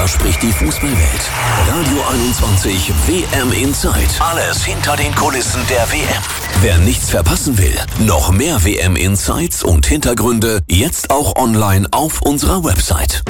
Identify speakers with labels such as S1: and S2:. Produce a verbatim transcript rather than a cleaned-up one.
S1: Darüber spricht die Fußballwelt. Radio einundzwanzig W M Insight. Alles hinter den Kulissen der W M. Wer nichts verpassen will, noch mehr W M Insights und Hintergründe jetzt auch online auf unserer Website.